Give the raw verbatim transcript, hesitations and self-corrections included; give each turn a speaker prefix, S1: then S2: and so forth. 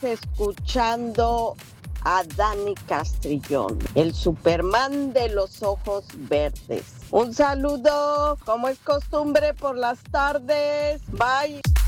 S1: escuchando a Dani Castrillón, el Superman de los ojos verdes. Un saludo, como es costumbre, por las tardes. Bye.